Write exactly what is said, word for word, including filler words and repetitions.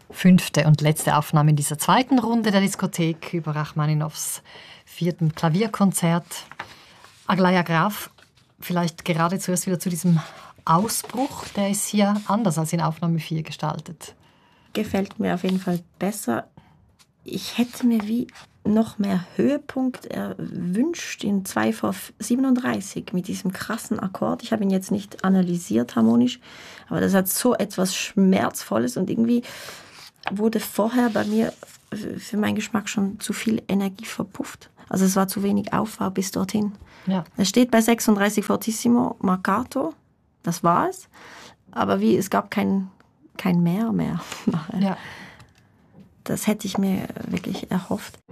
fünfte und letzte Aufnahme in dieser zweiten Runde der Diskothek über Rachmaninows vierten Klavierkonzert. Aglaja Graf, vielleicht gerade zuerst wieder zu diesem Ausbruch, der ist hier anders als in Aufnahme vier gestaltet. Gefällt mir auf jeden Fall besser. Ich hätte mir wie noch mehr Höhepunkt erwünscht in zwei vor siebenunddreißig mit diesem krassen Akkord. Ich habe ihn jetzt nicht analysiert harmonisch, aber das hat so etwas Schmerzvolles und irgendwie wurde vorher bei mir für meinen Geschmack schon zu viel Energie verpufft. Also es war zu wenig Aufbau bis dorthin. Ja. Es steht bei sechsunddreißig Fortissimo Marcato, das war es, aber wie es gab kein, kein Mehr mehr nachher. Ja. Das hätte ich mir wirklich erhofft.